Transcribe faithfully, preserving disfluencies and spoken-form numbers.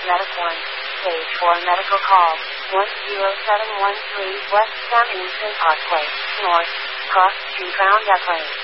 Medic one. Stage four medical call. one zero seven one three West Sam Eaton Parkway, North, Cross Street, Ground Airplane.